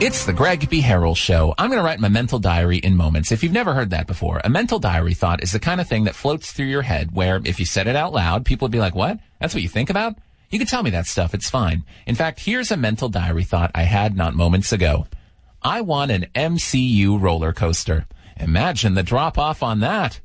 It's the Greg B. Harrell Show. I'm going to write my mental diary in moments. If you've never heard that before, a mental diary thought is the kind of thing that floats through your head where if you said it out loud, people would be like, what? That's what you think about? You can tell me that stuff. It's fine. In fact, here's a mental diary thought I had not moments ago. I want an MCU roller coaster. Imagine the drop-off on that.